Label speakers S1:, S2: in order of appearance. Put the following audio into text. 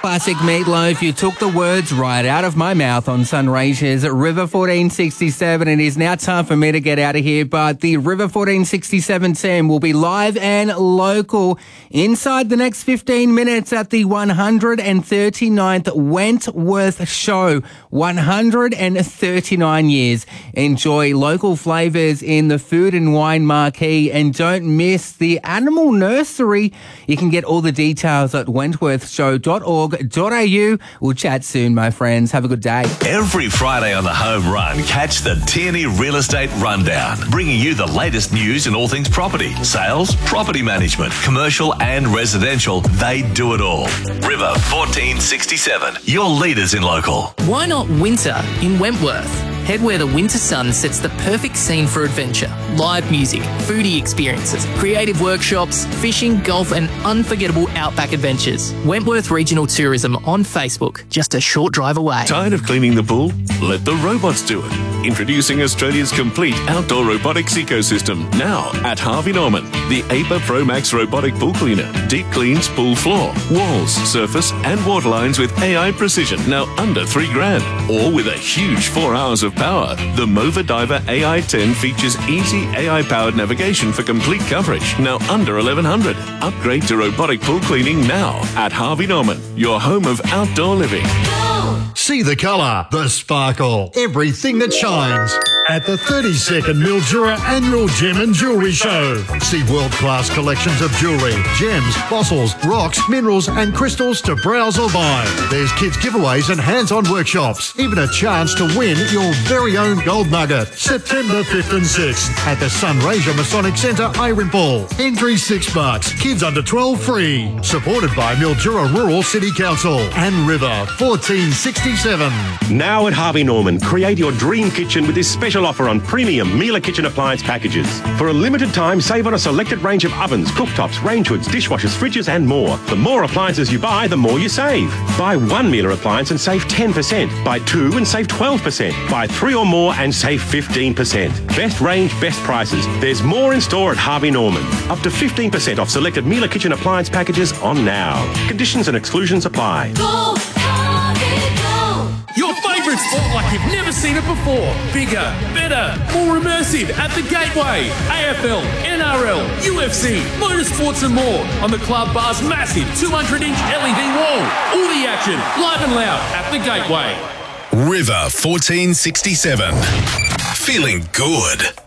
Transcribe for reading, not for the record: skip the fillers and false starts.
S1: Classic Meatloaf, you took the words right out of my mouth on Sunraysia's River 1467. It is now time for me to get out of here, but the River 1467 team will be live and local inside the next 15 minutes at the 139th Wentworth Show. 139 years. Enjoy local flavours in the Food and Wine Marquee, and don't miss the Animal Nursery. You can get all the details at wentworthshow.org.au. We'll chat soon, my friends. Have a good day.
S2: Every Friday on the Home Run, catch the Tierney Real Estate Rundown, bringing you the latest news in all things property, sales, property management, commercial and residential. They do it all. River 1467, your leaders in local.
S3: Why not winter in Wentworth? Head where the winter sun sets the perfect scene for adventure. Live music, foodie experiences, creative workshops, fishing, golf and unforgettable outback adventures. Wentworth Regional Tourism on Facebook, just a short drive away.
S4: Tired of cleaning the pool? Let the robots do it. Introducing Australia's complete outdoor robotics ecosystem. Now at Harvey Norman. The APA Pro Max robotic pool cleaner. Deep cleans pool floor, walls, surface and water lines with AI precision. Now under $3,000. Or with a huge 4 hours of power. The Mova Diver AI-10 features easy AI-powered navigation for complete coverage. Now under $1,100. Upgrade to robotic pool cleaning now at Harvey Norman, your home of outdoor living.
S5: See the colour, the sparkle, everything that shines at the 32nd Mildura Annual Gem and Jewellery Show. See world-class collections of jewellery, gems, fossils, rocks, minerals and crystals to browse or buy. There's kids giveaways and hands-on workshops. Even a chance to win your very own gold nugget. September 5th and 6th at the Sunraysia Masonic Centre, Irene. Entry $6. Kids under 12 free. Supported by Mildura Rural City Council and River 1467.
S6: Now at Harvey Norman, create your dream kitchen with this special offer on premium Miele kitchen appliance packages. For a limited time, save on a selected range of ovens, cooktops, range hoods, dishwashers, fridges and more. The more appliances you buy, the more you save. Buy one Miele appliance and save 10%. Buy two and save 12%. Buy three or more and save 15%. Best range, best prices. There's more in store at Harvey Norman. Up to 15% off selected Miele kitchen appliance packages on now. Conditions and exclusions apply.
S7: Go, Harvey, go.
S8: Your favourite sport like you've never seen it before. Bigger, better, more immersive at the Gateway. AFL, NRL, UFC, motorsports and more on the Club Bar's massive 200-inch LED wall. All the action, live and loud at the Gateway.
S2: River 1467. Feeling good.